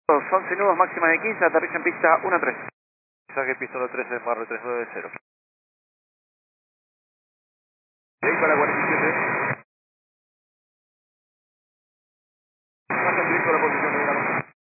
11 nudos, máxima de 15, aterriza en pista 1-3. Saque pista 13 en barra 390. Y ahí para 47.